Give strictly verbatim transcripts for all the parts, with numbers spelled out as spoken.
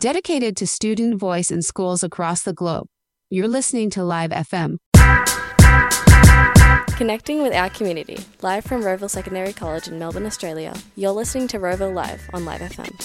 dedicated to student voice in schools across the globe. You're listening to Live F M. Connecting with our community, live from Roeville Secondary College in Melbourne, Australia. You're listening to Roeville Live on Live F M.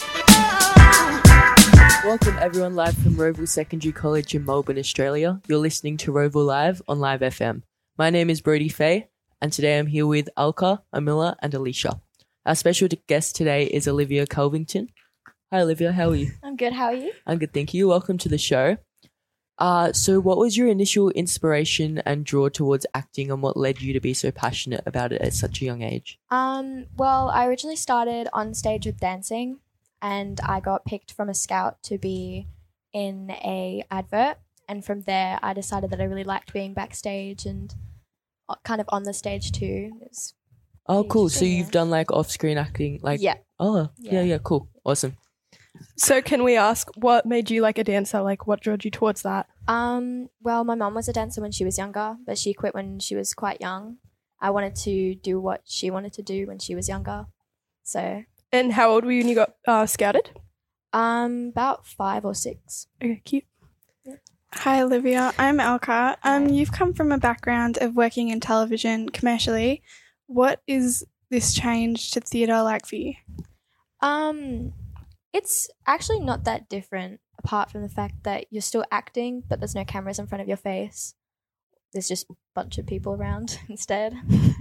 Welcome everyone live from Roeville Secondary College in Melbourne, Australia. You're listening to Roeville Live on Live F M. My name is Brody Fay, and today I'm here with Alka, Amila, and Alicia. Our special guest today is Olivia Culvington. Hi Olivia, how are you? I'm good, how are you? I'm good, thank you. Welcome to the show. Uh, so what was your initial inspiration and draw towards acting, and what led you to be so passionate about it at such a young age? Um, well, I originally started on stage with dancing, and I got picked from a scout to be in a advert, and from there I decided that I really liked being backstage and kind of on the stage too. It was Oh, cool. So yeah. you've done like off-screen acting, like Yeah. Oh, yeah, yeah, Yeah. cool, awesome. So can we ask what made you like a dancer? Like what drew you towards that? Um, well, my mum was a dancer when she was younger, but she quit when she was quite young. I wanted to do what she wanted to do when she was younger. So, And how old were you when you got uh, scouted? um, about five or six. Okay, cute. Hi Olivia, I'm Alka. Um, you've come from a background of working in television commercially. What is this change to theatre like for you? Um, it's actually not that different, apart from the fact that you're still acting, but there's no cameras in front of your face. There's just a bunch of people around instead.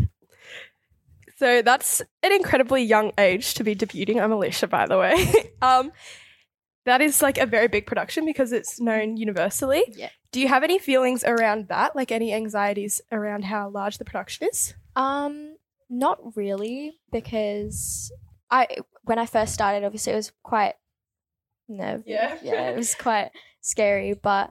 So that's an incredibly young age to be debuting. I'm Alicia, by the way. um, that is like a very big production because it's known universally. Yeah. Do you have any feelings around that? Like any anxieties around how large the production is? Um, not really, because I when I first started, obviously it was quite, no, Yeah. yeah, it was quite scary. But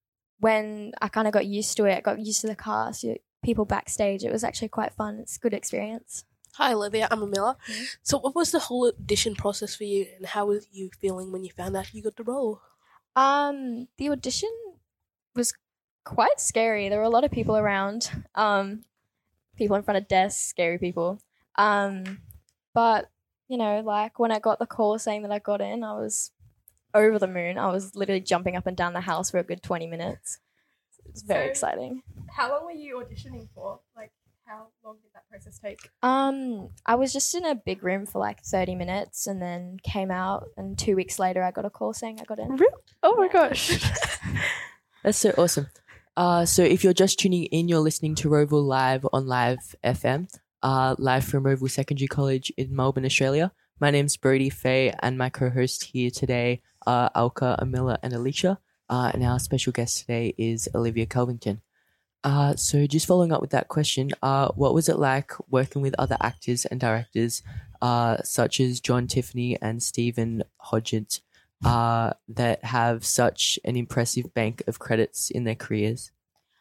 when I kind of got used to it, got used to the cast, you- people backstage, it was actually quite fun. It's a good experience. Hi Olivia, I'm Amila. Mhm. So what was the whole audition process for you, and how were you feeling when you found out you got the role? Um, the audition was quite scary. There were a lot of people around. Um, people in front of desks, scary people. Um, but you know, like when I got the call saying that I got in, I was over the moon. I was literally jumping up and down the house for a good twenty minutes. It was very So- exciting. How long were you auditioning for? Like how long did that process take? Um, I was just in a big room for like thirty minutes and then came out, and two weeks later I got a call saying I got in. Really? Oh my gosh. That's so awesome. Uh, so if you're just tuning in, you're listening to Roeville Live on Live F M, uh, live from Roeville Secondary College in Melbourne, Australia. My name's Brody Fay, and my co-host here today are Alka, Amila, and Alicia. Uh, and our special guest today is Olivia Culvington. Uh, so just following up with that question, uh, what was it like working with other actors and directors, uh, such as John Tiffany and Stephen Hodgett, uh, that have such an impressive bank of credits in their careers?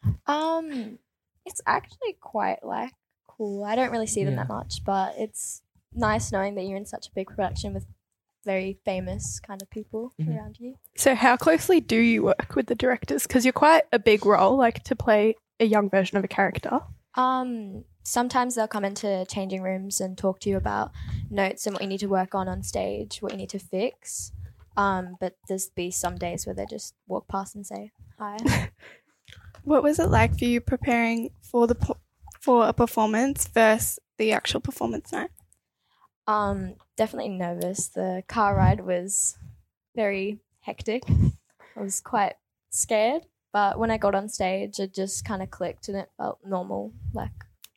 Um, it's actually quite like cool. I don't really see them Yeah. that much, but it's nice knowing that you're in such a big production with very famous kind of people Mhm. around you. So how closely do you work with the directors? Because you're quite a big role, like to play a young version of a character. Um, sometimes they'll come into changing rooms and talk to you about notes and what you need to work on on stage, what you need to fix. Um, but there's be some days where they just walk past and say hi. What was it like for you preparing for the po- for a performance versus the actual performance night? Um, definitely nervous. The car ride was very hectic. I was quite scared, but when I got on stage, it just kind of clicked and it felt normal. Like,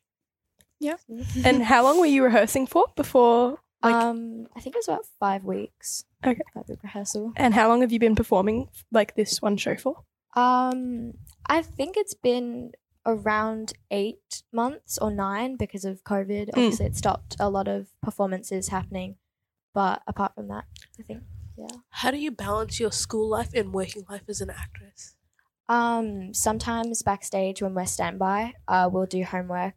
Yeah. And how long were you rehearsing for before? Like, um, I think it was about five weeks. Okay. Five week rehearsal. and how long have you been performing like this one show for? Um, I think it's been around eight months or nine because of COVID. Obviously, it stopped a lot of performances happening, but apart from that, I think, yeah. How do you balance your school life and working life as an actress? Um, sometimes backstage when we're standby, uh, we'll do homework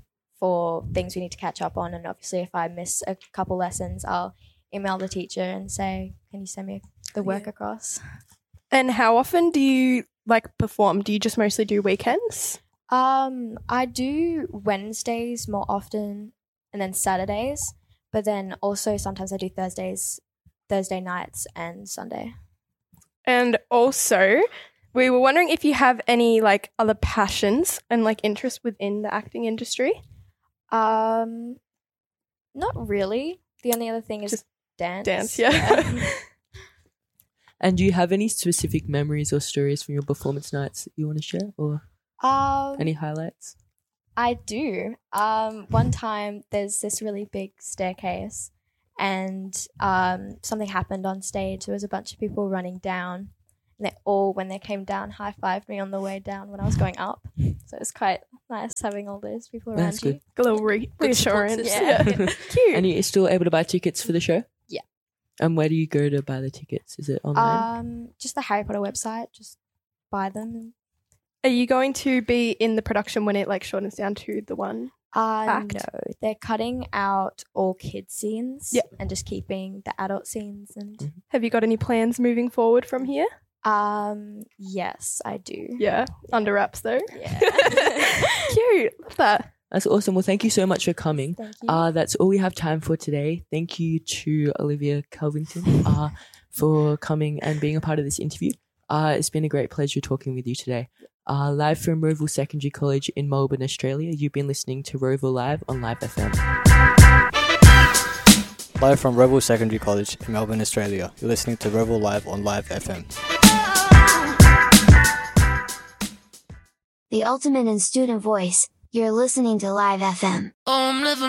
for things we need to catch up on, and obviously, if I miss a couple lessons, I'll email the teacher and say, "Can you send me the work Yeah. across?" And how often do you like perform? Do you just mostly do weekends? Um, I do Wednesdays more often, and then Saturdays, but then also sometimes I do Thursdays, Thursday nights, and Sunday. And also, we were wondering if you have any like other passions and like interests within the acting industry. Um, not really. The only other thing is Just dance. Dance, yeah. And do you have any specific memories or stories from your performance nights that you want to share, or Um, any highlights? I do. Um, one time there's this really big staircase, and um, something happened on stage. There was a bunch of people running down, and they all, when they came down, high fived me on the way down when I was going up. So it was quite nice having all those people around That's you. good. A little re- Good support reassurance. system. Yeah. Cute. And you're still able to buy tickets for the show? Yeah. And where do you go to buy the tickets? Is it online? Um, just the Harry Potter website. Just buy them. And, Are you going to be in the production when it like shortens down to the one? uh, Act. no, they're cutting out all kid scenes Yep. and just keeping the adult scenes. And Mhm. Have you got any plans moving forward from here? um, yes, I do. Yeah, under wraps though. Yeah. Cute. Love that. That's awesome. Well, thank you so much for coming. Thank you. Uh, that's all we have time for today. Thank you to Olivia Kelvington uh, for coming and being a part of this interview. Uh, it's been a great pleasure talking with you today. Uh, live from Roval Secondary College in Melbourne, Australia, you've been listening to Roval Live on Live F M. Live from Roval Secondary College in Melbourne, Australia, you're listening to Roval Live on Live F M. The ultimate in student voice. You're listening to Live F M. I'm living